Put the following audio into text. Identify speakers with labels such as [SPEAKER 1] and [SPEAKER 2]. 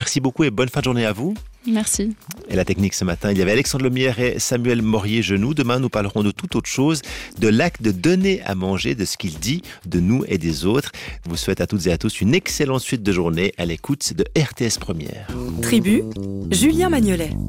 [SPEAKER 1] Merci beaucoup et bonne fin de journée à vous.
[SPEAKER 2] Merci.
[SPEAKER 1] Et la technique ce matin, il y avait Alexandre Lemierre et Samuel Morier-Genoux. Demain, nous parlerons de toute autre chose, de l'acte de donner à manger, de ce qu'il dit de nous et des autres. Je vous souhaite à toutes et à tous une excellente suite de journée à l'écoute de RTS Première.
[SPEAKER 3] Tribu, Julien Magnolet.